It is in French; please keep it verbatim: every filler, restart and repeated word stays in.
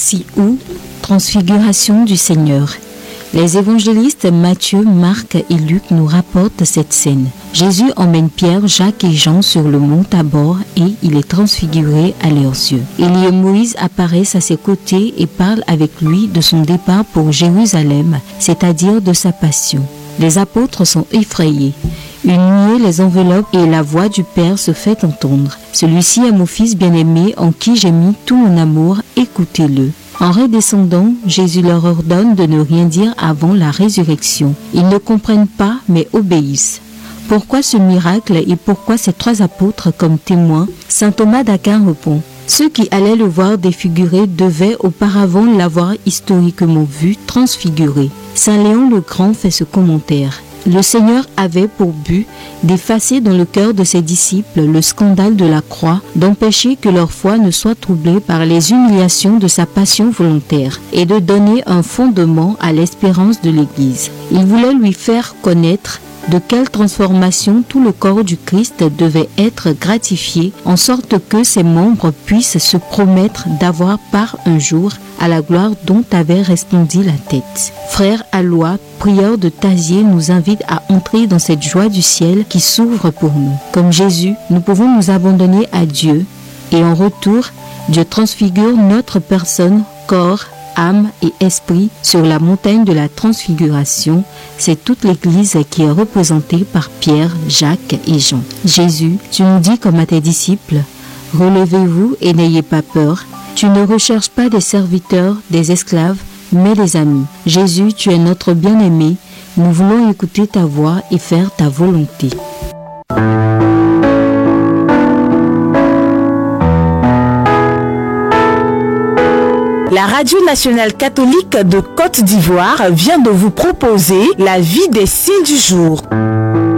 Si où transfiguration du Seigneur. Les évangélistes Matthieu, Marc et Luc nous rapportent cette scène. Jésus emmène Pierre, Jacques et Jean sur le mont Tabor et il est transfiguré à leurs yeux. Élie et Moïse apparaissent à ses côtés et parlent avec lui de son départ pour Jérusalem, c'est-à-dire de sa passion. Les apôtres sont effrayés. Une nuée les enveloppe et la voix du Père se fait entendre. Celui-ci est mon Fils bien-aimé en qui j'ai mis tout mon amour, écoutez-le. En redescendant, Jésus leur ordonne de ne rien dire avant la résurrection. Ils ne comprennent pas, mais obéissent. Pourquoi ce miracle et pourquoi ces trois apôtres comme témoins? Saint Thomas d'Aquin répond. Ceux qui allaient le voir défiguré devaient auparavant l'avoir historiquement vu transfiguré. Saint Léon le Grand fait ce commentaire. Le Seigneur avait pour but d'effacer dans le cœur de ses disciples le scandale de la croix, d'empêcher que leur foi ne soit troublée par les humiliations de sa passion volontaire et de donner un fondement à l'espérance de l'Église. Il voulait lui faire connaître de quelle transformation tout le corps du Christ devait être gratifié, en sorte que ses membres puissent se promettre d'avoir part un jour à la gloire dont avait resplendi la tête. Frère Alois, prieur de Tazier, nous invite à entrer dans cette joie du ciel qui s'ouvre pour nous. Comme Jésus, nous pouvons nous abandonner à Dieu et en retour, Dieu transfigure notre personne, corps, âme et esprit sur la montagne de la transfiguration. C'est toute l'Église qui est représentée par Pierre, Jacques et Jean. Jésus, tu nous dis comme à tes disciples, relevez-vous et n'ayez pas peur. Tu ne recherches pas des serviteurs, des esclaves, mais des amis. Jésus, tu es notre bien-aimé. Nous voulons écouter ta voix et faire ta volonté. La Radio nationale catholique de Côte d'Ivoire vient de vous proposer la vie des signes du jour.